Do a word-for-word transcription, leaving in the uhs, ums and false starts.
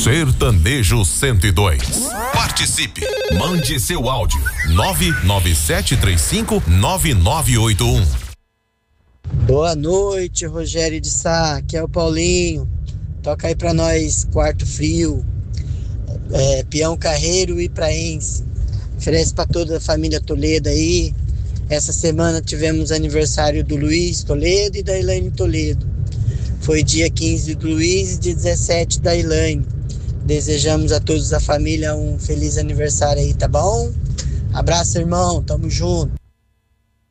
Sertanejo cento e dois. Participe. Mande seu áudio. nove nove sete três cinco nove nove oito um. Boa noite, Rogério de Sá. Aqui é o Paulinho. Toca aí pra nós, Quarto Frio, é, Peão Carreiro e Praense. Oferece pra toda a família Toledo aí. Essa semana tivemos aniversário do Luiz Toledo e da Elaine Toledo. Foi dia quinze do Luiz e dia dezessete da Elaine. Desejamos a todos da família um feliz aniversário aí, tá bom? Abraço, irmão. Tamo junto.